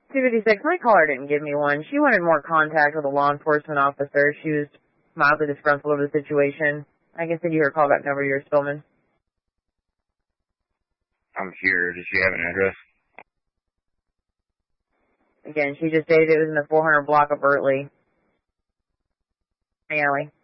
256, my caller didn't give me one. She wanted more contact with a law enforcement officer. She was mildly disgruntled over the situation. I can send you her callback number, yours, Spillman. I'm here. Does she have an address? Again, she just stated it was in the 400 block of Bertley. Hey, Allie.